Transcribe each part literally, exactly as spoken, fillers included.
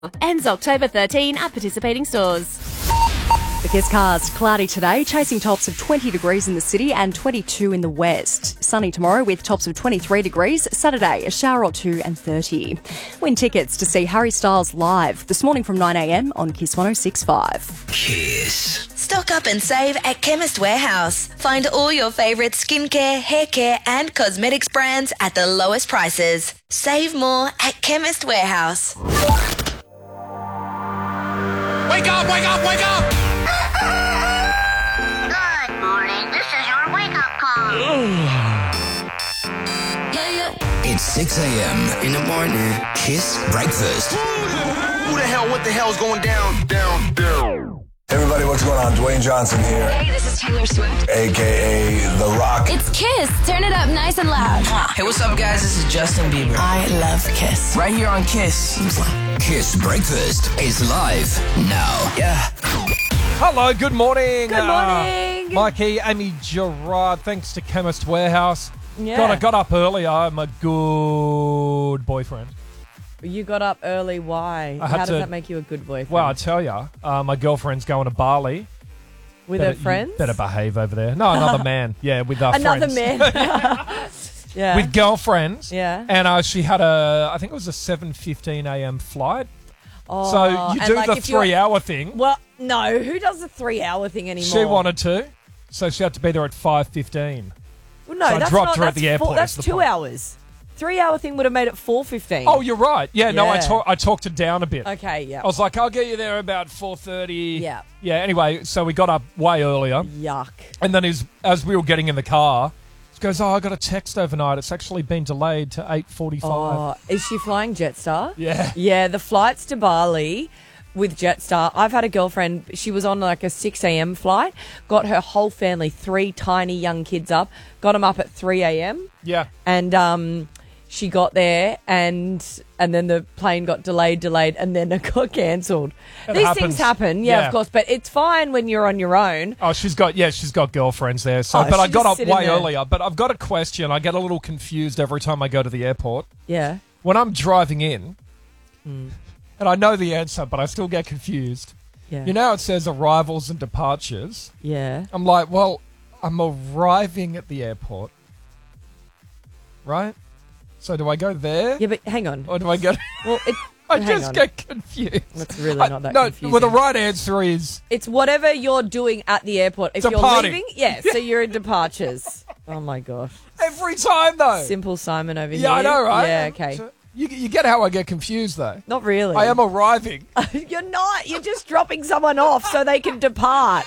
Ends October thirteenth at participating stores. The Kiss cast, cloudy today, chasing tops of twenty degrees in the city and twenty-two in the west. Sunny tomorrow with tops of twenty-three degrees. Saturday, a shower or two and thirty. Win tickets to see Harry Styles live this morning from nine a.m. on Kiss one oh six point five. Kiss. Stock up and save at Chemist Warehouse. Find all your favourite skincare, hair care and cosmetics brands at the lowest prices. Save more at Chemist Warehouse. Wake up, wake up, wake up! Good morning. This is your wake-up call. It's six a.m. in the morning. Kiss breakfast. Who the hell, what the hell's going down, down, down? Everybody, what's going on? Dwayne Johnson here. Hey, this is Taylor Swift. A K A The Rock. It's Kiss. Turn it up nice and loud. Hey, what's up, guys? This is Justin Bieber. I love Kiss. Right here on Kiss. Kiss breakfast is live now. Yeah. Hello, good morning. Good morning. Uh, Mikey, Amy Gerard, thanks to Chemist Warehouse. Yeah. God, I got up early. I'm a good boyfriend. You got up early. Why? I How had does to- that make you a good boyfriend? Well, I tell you, uh, my girlfriend's going to Bali. With Better- her friends? you Better behave over there. No, another man. Yeah, with our Another friends. man. Yeah. With girlfriends. Yeah. And uh, she had a, I think it was a seven fifteen a.m. flight. Oh, So you and do like the if you're- three-hour thing. Well, no. Who does the three-hour thing anymore? She wanted to. So she had to be there at five fifteen. Well, no, so I that's dropped not, her at that's the airport, Four, that's is the two point. hours. Three-hour thing would have made it four fifteen. Oh, you're right. Yeah, no, I, Yeah. talk, I talked her down a bit. Okay, yeah. I was like, I'll get you there about four thirty. Yeah. Yeah, anyway, so we got up way earlier. Yuck. And then as, as we were getting in the car, she goes, oh, I got a text overnight. It's actually been delayed to eight forty-five. Oh, is she flying Jetstar? Yeah. Yeah, the flights to Bali with Jetstar. I've had a girlfriend, she was on like a six a.m. flight, got her whole family, three tiny young kids up, got them up at three a.m. Yeah. and um, she got there and and then the plane got delayed, delayed, and then it got cancelled. It These happens. things happen, yeah, Yeah. of course, but it's fine when you're on your own. Oh, she's got, yeah, she's got girlfriends there. So, Oh, but I she's got just up sitting way there. earlier. But I've got a question. I get a little confused every time I go to the airport. Yeah. When I'm driving in, Hmm. and I know the answer, but I still get confused. Yeah. You know how it says arrivals and departures? Yeah. I'm like, well, I'm arriving at the airport, right? So do I go there? Yeah, but hang on. Or do I go... Well, it, I hang just on. get confused. That's really I- not that no, confusing. well, the right answer is... It's whatever you're doing at the airport. If Departing. you're leaving, yeah, so you're in departures. Oh, my gosh. Every time, though. Simple Simon over here. Yeah, I know, right? Yeah, okay. So you, you get how I get confused, though. Not really. I am arriving. You're not. You're just dropping someone off so they can depart.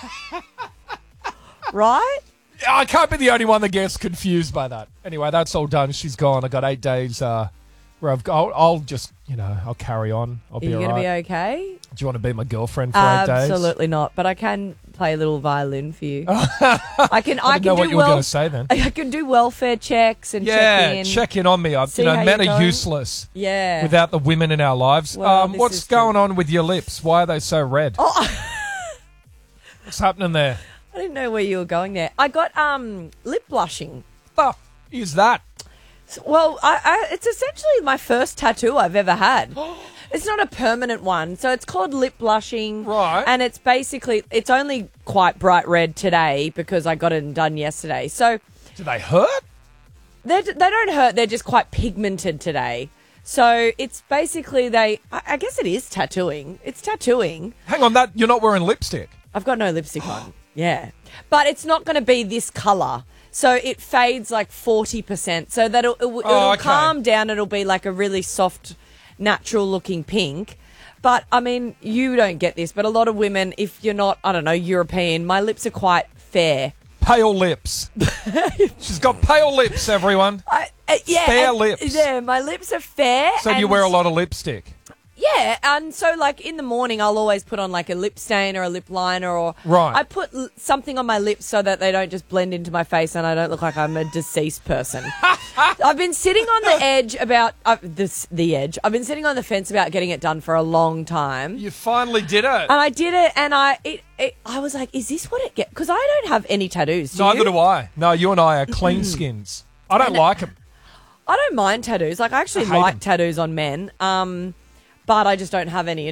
Right? I can't be the only one that gets confused by that. Anyway, that's all done. She's gone. I got eight days uh, where I've got... I'll, I'll just, you know, I'll carry on. I'll Are be you all going to be right. okay? Do you want to be my girlfriend for eight days? Absolutely not. But I can play a little violin for you. I can. I I, didn't can know do what you were well. going to say then. I can do welfare checks and Yeah, check in. check in on me. I, See you know, how men you're are going. useless Yeah. without the women in our lives. Well, um, this what's is true. going on with your lips? Why are they so red? Oh, What's happening there? I didn't know where you were going there. I got um lip blushing. What the is that? So- Well, I, I, it's essentially my first tattoo I've ever had. It's not a permanent one, so it's called lip blushing. Right. And it's basically, it's only quite bright red today because I got it done yesterday. So Do they hurt? they they don't hurt, they're just quite pigmented today. So it's basically they, I, I guess it is tattooing. It's tattooing. Hang on, that you're not wearing lipstick. I've got no lipstick on. Yeah. But it's not going to be this colour. So it fades like forty percent. So that it'll, it'll, Oh, it'll okay. calm down. It'll be like a really soft, natural looking pink. But, I mean, you don't get this. But a lot of women, if you're not, I don't know, European, my lips are quite fair. Pale lips. She's got pale lips, everyone. I, uh, yeah. Fair and- lips. Yeah, my lips are fair. So you and- wear a lot of lipstick. Yeah, and so like in the morning, I'll always put on like a lip stain or a lip liner, or Right. I put l- something on my lips so that they don't just blend into my face and I don't look like I'm a deceased person. I've been sitting on the edge about uh, this the edge. I've been sitting on the fence about getting it done for a long time, You finally did it. and I did it, and I it, it I was like, is this what it get? Because I don't have any tattoos. Do Neither you? do I. No, you and I are clean skins. I don't like them. I don't mind tattoos. Like I actually I hate like 'em. tattoos on men. Um, but I just don't have any